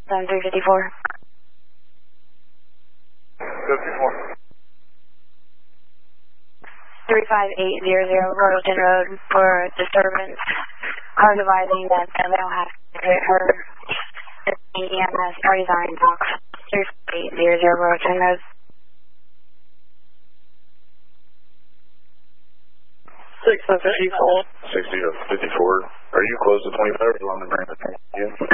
7354. 54. 35800 Royalton Road for disturbance. Car dividing that they'll have to hit her. EMS are design box. 35800 Royalton Road. 60 to 54. Are you close to 25 or do you want me to bring the thing again?